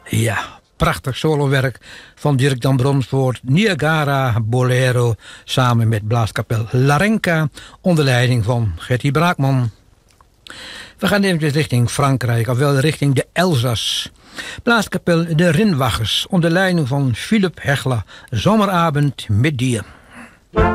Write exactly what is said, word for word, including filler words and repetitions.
Ja, prachtig solowerk van Dirk Dan Bronsvoort, Niagara Bolero, samen met blaaskapel Larenka, onder leiding van Gertie Braakman. We gaan even richting Frankrijk, ofwel richting de Elzas. Blaaskapel De Rinwaggers, onder leiding van Philip Hechler, Zomerabend met Dier.